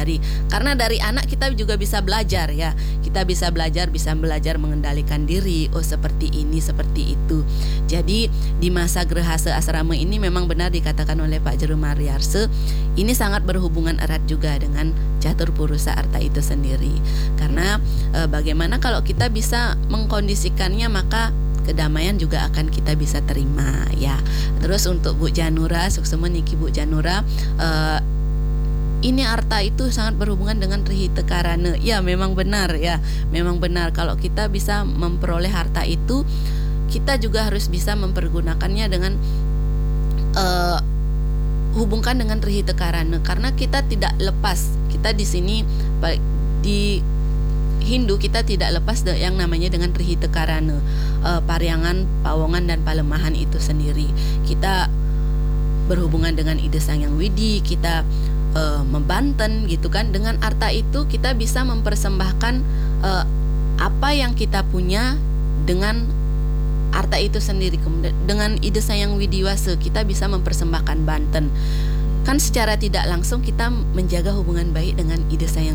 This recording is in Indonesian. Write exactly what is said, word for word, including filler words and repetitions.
Karena dari anak kita juga bisa belajar ya. Kita bisa belajar, bisa belajar mengendalikan diri. Oh seperti ini, seperti itu. Jadi di masa Grahasa Asrama ini memang benar dikatakan oleh Pak Jero Mariarse, ini sangat berhubungan erat juga dengan Catur Purusa Arta itu sendiri. Karena e, bagaimana kalau kita bisa mengkondisikannya, maka kedamaian juga akan kita bisa terima ya. Terus untuk Bu Janura, suksema niki Bu Janura, e, ini arta itu sangat berhubungan dengan Trihita Karana. Ya memang benar ya, memang benar kalau kita bisa memperoleh harta itu, kita juga harus bisa mempergunakannya dengan uh, hubungkan dengan Trihita Karana, karena kita tidak lepas, kita di sini di Hindu kita tidak lepas yang namanya dengan Trihita Karana, uh, Pariangan, Pawongan dan Palemahan itu sendiri. Kita berhubungan dengan Ida Sang Yang Widi, kita Uh, membanten gitu kan. Dengan arta itu kita bisa mempersembahkan uh, apa yang kita punya dengan arta itu sendiri. Kemudian dengan Ida Sang Widiwasa kita bisa mempersembahkan Banten. Kan secara tidak langsung kita menjaga hubungan baik dengan Ida Sang